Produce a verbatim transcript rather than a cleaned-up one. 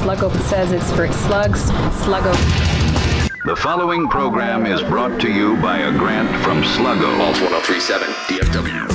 Sluggo says it's for slugs. Sluggo. The following program is brought to you by a grant from Sluggo. Alt one oh three seven, D F W.